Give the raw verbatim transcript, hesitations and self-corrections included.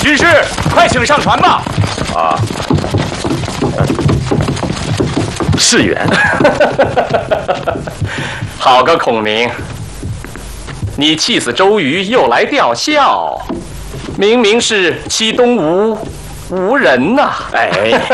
军师，快请上船吧。 啊，是远。 好个孔明，你气死周瑜又来吊孝，明明是欺东吴无人呐、啊！ 哎，